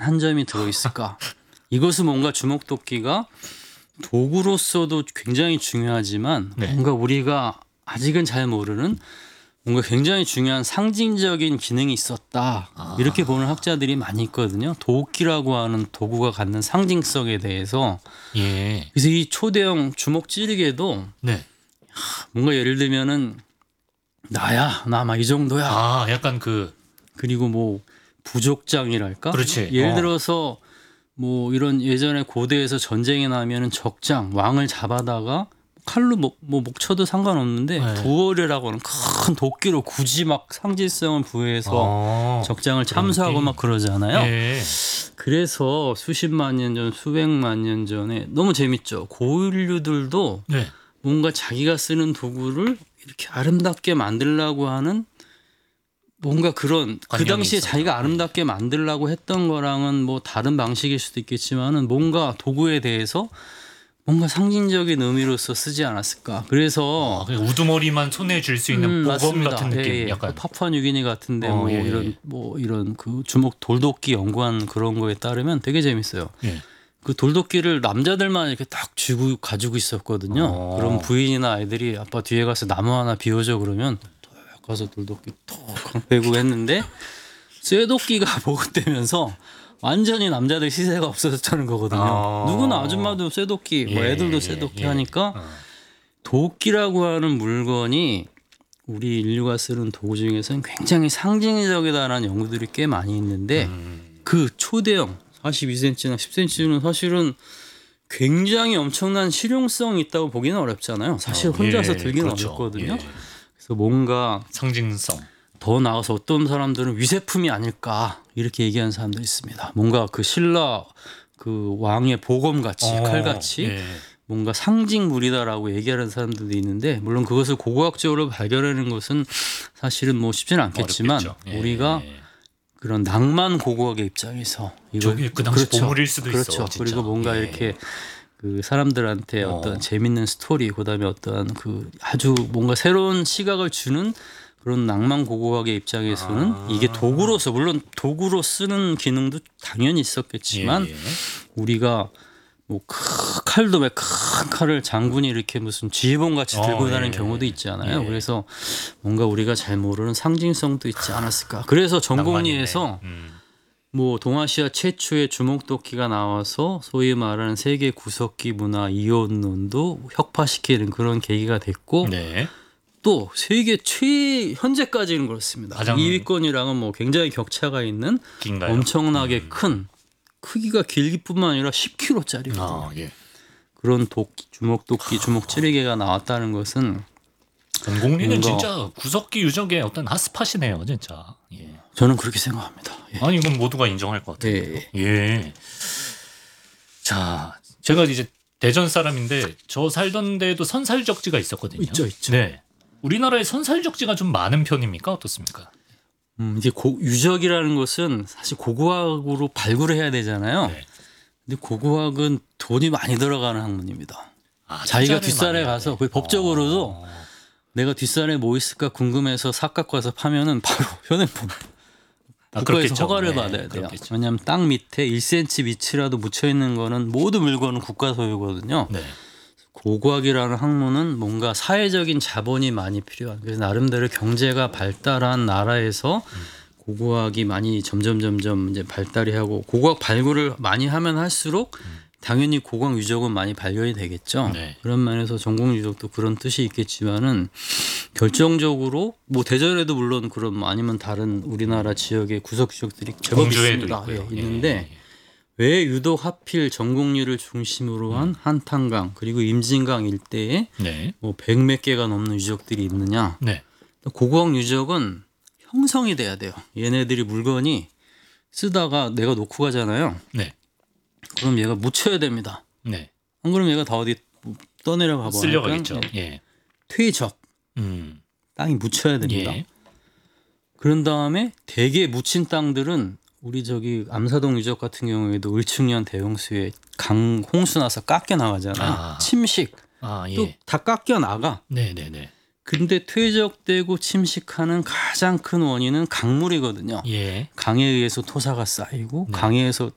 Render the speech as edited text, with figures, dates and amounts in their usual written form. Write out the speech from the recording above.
한 점이 들어있을까? 이것은 뭔가 주먹도끼가 도구로서도 굉장히 중요하지만 네. 뭔가 우리가 아직은 잘 모르는 뭔가 굉장히 중요한 상징적인 기능이 있었다. 이렇게 보는 학자들이 많이 있거든요. 도끼라고 하는 도구가 갖는 상징성에 대해서. 예. 그래서 이 초대형 주먹 찌르개도 네. 뭔가 예를 들면은 나야 나 막 이 정도야. 아, 약간 그 그리고 뭐 부족장이랄까? 그렇지. 예를 들어서 뭐 이런 예전에 고대에서 전쟁이 나면은 적장 왕을 잡아다가 칼로 뭐 목쳐도 상관없는데 네. 부월이라고 하는 큰 도끼로 굳이 막 상징성을 부여해서 적장을 참수하고 느낌. 막 그러잖아요. 예. 그래서 수십만 년 전, 수백만 년 전에 너무 재밌죠. 고인류들도 네. 뭔가 자기가 쓰는 도구를 이렇게 아름답게 만들려고 하는 뭔가 그런 그 관념이 당시에 있었다. 자기가 아름답게 만들려고 했던 거랑은 뭐 다른 방식일 수도 있겠지만은 뭔가 도구에 대해서 뭔가 상징적인 의미로서 쓰지 않았을까. 그래서 그냥 우두머리만 손에 쥘 수 있는 보검 맞습니다. 같은 느낌. 예, 예. 약간. 파푸아뉴기니 같은데 뭐 예, 이런 예. 뭐 이런 그 주먹 돌도끼 연구한 그런 거에 따르면 되게 재밌어요. 예. 그 돌도끼를 남자들만 이렇게 딱 쥐고 가지고 있었거든요. 그럼 부인이나 아이들이 아빠 뒤에 가서 나무 하나 비워줘 그러면 톡 가서 돌도끼 톡 베고 했는데 쇠도끼가 보급되면서 완전히 남자들 시세가 없어졌다는 거거든요. 누구나 아줌마도 쇠도끼, 뭐 애들도 쇠도끼 하니까 도끼라고 하는 물건이 우리 인류가 쓰는 도구 중에서는 굉장히 상징적이다라는 연구들이 꽤 많이 있는데 그 초대형 42cm나 10cm는 사실은 굉장히 엄청난 실용성이 있다고 보기는 어렵잖아요. 사실 혼자서 들기는 그렇죠. 어렵거든요. 예. 그래서 뭔가 상징성. 더 나아가서 어떤 사람들은 위세품이 아닐까 이렇게 얘기하는 사람도 있습니다. 뭔가 그 신라 그 왕의 보검같이 칼같이 예. 뭔가 상징물이다라고 얘기하는 사람들도 있는데 물론 그것을 고고학적으로 발견하는 것은 사실은 뭐 쉽지는 않겠지만 어렵겠죠. 예. 우리가 그런 낭만 고고학의 입장에서 저게 그 당시 그렇죠. 보물일 수도 그렇죠. 있어. 진짜. 그리고 뭔가 예. 이렇게 그 사람들한테 어떤 재밌는 스토리 그다음에 어떤 그 아주 뭔가 새로운 시각을 주는 그런 낭만 고고학의 입장에서는 이게 도구로서 물론 도구로 쓰는 기능도 당연히 있었겠지만 예. 우리가 뭐 칼도 왜 큰 칼을 장군이 이렇게 무슨 지휘봉 같이 들고 다니는 경우도 있잖아요. 그래서 뭔가 우리가 잘 모르는 상징성도 있지 않았을까. 그래서 전공리에서 뭐 동아시아 최초의 주먹도끼가 나와서 소위 말하는 세계 구석기 문화 이혼론도 혁파시키는 그런 계기가 됐고 네. 또 세계 현재까지는 그렇습니다. 가장 2위권이랑은 뭐 굉장히 격차가 있는 긴가요? 엄청나게 큰 크기가 길기뿐만 아니라 10kg짜리 예. 그런 주먹도끼 주먹 찌르개가 나왔다는 것은 전공리는 뭔가- 진짜 구석기 유적의 어떤 핫스팟이네요, 진짜. 예. 저는 그렇게 생각합니다. 예. 아니 이건 모두가 인정할 것 같아요. 예. 예. 자, 제가 이제 대전 사람인데 저 살던 데에도 선살적지가 있었거든요. 있죠. 네. 우리나라에 선살적지가 좀 많은 편입니까? 어떻습니까? 이제 유적이라는 것은 사실 고고학으로 발굴을 해야 되잖아요. 네. 근데 고고학은 돈이 많이 들어가는 학문입니다. 아, 자기가 투자를 뒷산에 많이 가서 하네. 거의 법적으로도 내가 뒷산에 뭐 있을까 궁금해서 삭 갖고 와서 파면은 바로 현행법 국가에서 그렇겠죠. 허가를 네, 받아야 돼요. 그렇겠죠. 왜냐하면 땅 밑에 1cm 밑이라도 묻혀 있는 거는 모든 물건은 국가 소유거든요. 네. 고고학이라는 학문은 뭔가 사회적인 자본이 많이 필요한 그래서 나름대로 경제가 발달한 나라에서 고고학이 많이 점점 이제 발달이 하고 고고학 발굴을 많이 하면 할수록 당연히 고고학 유적은 많이 발견이 되겠죠. 네. 그런 면에서 전공 유적도 그런 뜻이 있겠지만은 결정적으로 뭐 대전에도 물론 그런 뭐 아니면 다른 우리나라 지역의 구석 유적들이 제법 공주에도 있습니다. 있고요. 예, 있는데 왜 유독 하필 전곡리를 중심으로 한 한탄강 그리고 임진강 일대에 네. 뭐 100몇 개가 넘는 유적들이 있느냐. 네. 고고학 유적은 형성이 돼야 돼요. 얘네들이 물건이 쓰다가 내가 놓고 가잖아요. 네. 그럼 얘가 묻혀야 됩니다. 네. 안 그러면 얘가 다 어디 떠내려 가버리니까 쓸려가겠죠. 예. 퇴적 땅이 묻혀야 됩니다. 예. 그런 다음에 대개 묻힌 땅들은 우리 저기 암사동 유적 같은 경우에도 을충년 대용수에 강 홍수 나서 깎여 나가잖아요. 침식 예. 또 다 깎여 나가. 네네네. 근데 퇴적되고 침식하는 가장 큰 원인은 강물이거든요. 예. 강에 의해서 토사가 쌓이고 강에 의해서